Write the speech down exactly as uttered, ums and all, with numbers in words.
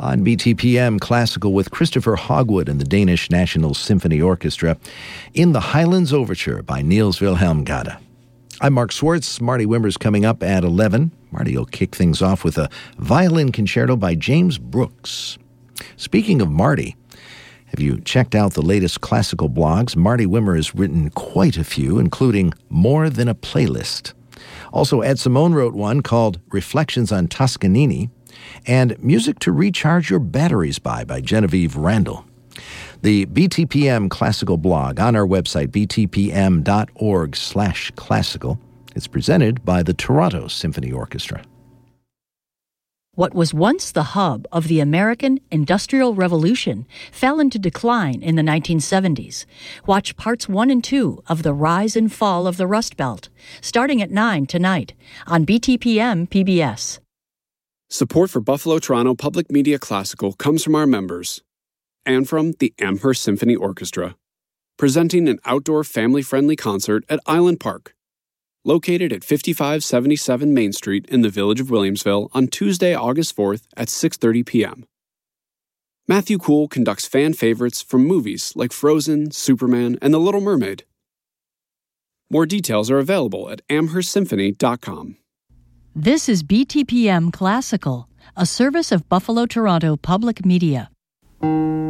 On B T P M Classical with Christopher Hogwood and the Danish National Symphony Orchestra in the Highlands Overture by Niels Wilhelm Gade. I'm Mark Swartz. Marty Wimmer's coming up at eleven. Marty will kick things off with a violin concerto by James Brooks. Speaking of Marty, have you checked out the latest classical blogs? Marty Wimmer has written quite a few, including More Than a Playlist. Also, Ed Simone wrote one called Reflections on Toscanini, and Music to Recharge Your Batteries by by Genevieve Randall. The B T P M Classical blog on our website, b t p m dot org slash classical. It's presented by the Toronto Symphony Orchestra. What was once the hub of the American Industrial Revolution fell into decline in the nineteen seventies. Watch parts one and two of The Rise and Fall of the Rust Belt, starting at nine tonight on B T P M P B S. Support for Buffalo Toronto Public Media Classical comes from our members and from the Amherst Symphony Orchestra, presenting an outdoor family-friendly concert at Island Park, located at fifty-five seventy-seven Main Street in the Village of Williamsville on Tuesday, August fourth at six thirty p.m. Matthew Kuhl conducts fan favorites from movies like Frozen, Superman, and The Little Mermaid. More details are available at amherst symphony dot com. This is B T P M Classical, a service of Buffalo Toronto Public Media.